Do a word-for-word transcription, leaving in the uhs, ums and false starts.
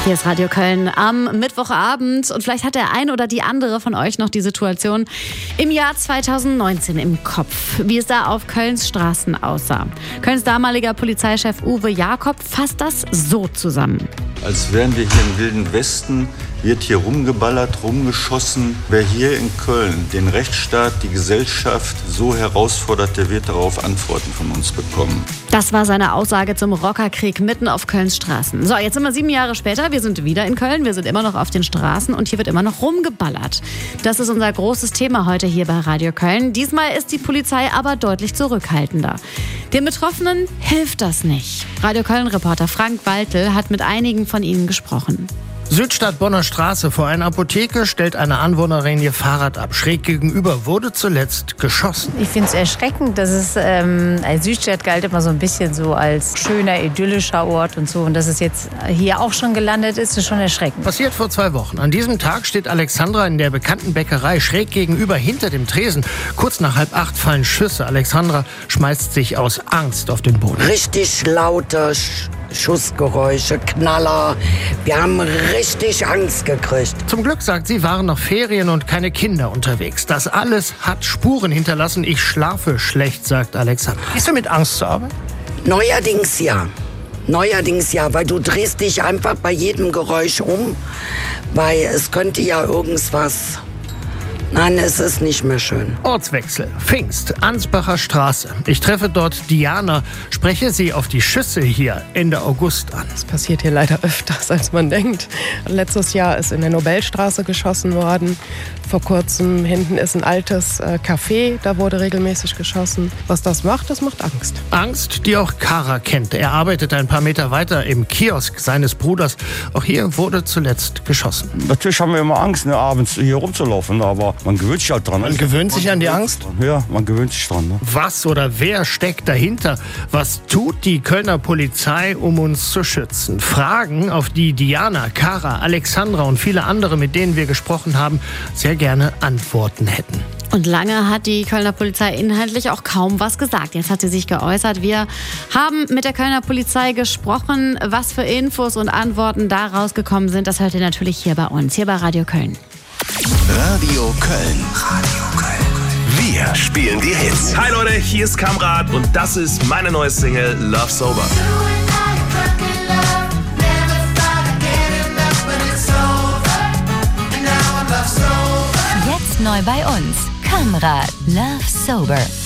Hier ist Radio Köln am Mittwochabend und vielleicht hat der ein oder die andere von euch noch die Situation im Jahr zweitausendneunzehn im Kopf, wie es da auf Kölns Straßen aussah. Kölns damaliger Polizeichef Uwe Jakob fasst das so zusammen. Als wären wir hier im Wilden Westen, wird hier rumgeballert, rumgeschossen. Wer hier in Köln den Rechtsstaat, die Gesellschaft so herausfordert, der wird darauf Antworten von uns bekommen. Das war seine Aussage zum Rockerkrieg mitten auf Kölns Straßen. So, jetzt sind wir sieben Jahre später. Wir sind wieder in Köln. Wir sind immer noch auf den Straßen und hier wird immer noch rumgeballert. Das ist unser großes Thema heute hier bei Radio Köln. Diesmal ist die Polizei aber deutlich zurückhaltender. Den Betroffenen hilft das nicht. Radio Köln-Reporter Frank Waltel hat mit einigen von ihnen gesprochen. Südstadt Bonner Straße vor einer Apotheke stellt eine Anwohnerin ihr Fahrrad ab. Schräg gegenüber wurde zuletzt geschossen. Ich finde es erschreckend, dass es ähm, als Südstadt galt immer so ein bisschen so als schöner, idyllischer Ort und so. Und dass es jetzt hier auch schon gelandet ist, ist schon erschreckend. Passiert vor zwei Wochen. An diesem Tag steht Alexandra in der bekannten Bäckerei schräg gegenüber hinter dem Tresen. Kurz nach halb acht fallen Schüsse. Alexandra schmeißt sich aus Angst auf den Boden. Richtig laute Sch- Schussgeräusche, Knaller. Wir haben richtig Angst gekriegt. Zum Glück, sagt sie, waren noch Ferien und keine Kinder unterwegs. Das alles hat Spuren hinterlassen. Ich schlafe schlecht, sagt Alexandra. Gehst du mit Angst zur Arbeit? Neuerdings ja. Neuerdings ja, weil du drehst dich einfach bei jedem Geräusch um, weil es könnte ja irgendwas... Nein, es ist nicht mehr schön. Ortswechsel. Pfingst, Ansbacher Straße. Ich treffe dort Diana, spreche sie auf die Schüsse hier Ende August an. Das passiert hier leider öfters, als man denkt. Letztes Jahr ist in der Nobelstraße geschossen worden. Vor kurzem hinten ist ein altes äh, Café, da wurde regelmäßig geschossen. Was das macht, das macht Angst. Angst, die auch Kara kennt. Er arbeitet ein paar Meter weiter im Kiosk seines Bruders. Auch hier wurde zuletzt geschossen. Natürlich haben wir immer Angst, ne, abends hier rumzulaufen, aber man gewöhnt sich halt dran. Man gewöhnt sich an die Angst? Ja, man gewöhnt sich dran. Ne? Was oder wer steckt dahinter? Was tut die Kölner Polizei, um uns zu schützen? Fragen, auf die Diana, Kara, Alexandra und viele andere, mit denen wir gesprochen haben, sehr gerne Antworten hätten. Und lange hat die Kölner Polizei inhaltlich auch kaum was gesagt. Jetzt hat sie sich geäußert. Wir haben mit der Kölner Polizei gesprochen. Was für Infos und Antworten da rausgekommen sind, das hört ihr natürlich hier bei uns, hier bei Radio Köln. Radio Köln. Radio Köln. Wir spielen die Hits. Hi Leute, hier ist Kamrat und das ist meine neue Single Love Sober. Jetzt neu bei uns. Kamrat, Love Sober.